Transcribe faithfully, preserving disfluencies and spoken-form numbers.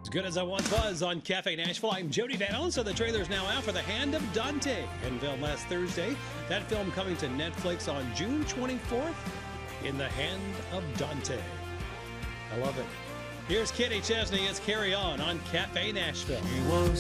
As good as I once was on Cafe Nashville. I'm Jody Van Allen. So the trailer's now out for The Hand of Dante, unveiled last Thursday. That film coming to Netflix on June twenty-fourth. In the Hand of Dante. I love it. Here's Kenny Chesney. It's Carry On on Cafe Nashville. He was